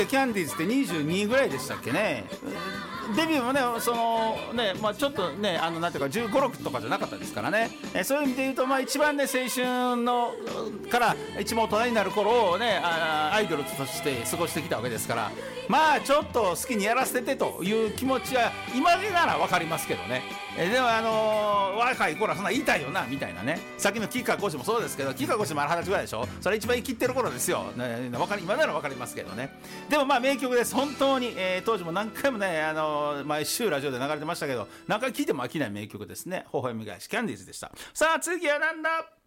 でキャンディーズって22ぐらいでしたっけね。デビューもね、ちょっとね、なんていうか15、6とかじゃなかったですからね。そういう意味で言うと、一番ね、青春のから一番大人になる頃をね、アイドルとして過ごしてきたわけですから、ちょっと好きにやらせてという気持ちは今でなら分かりますけどね。でも若い頃はそんな言いたいよなみたいなね。さっきの吉川晃司もそうですけど、吉川晃司も20歳ぐらいでしょ。それ一番生きってる頃ですよ、ね、今なら分かりますけどね。でも名曲です本当に、当時も何回もね、毎週ラジオで流れてましたけど、何回聴いても飽きない名曲ですね。微笑み返しキャンディーズでした。さあ次はなんだ。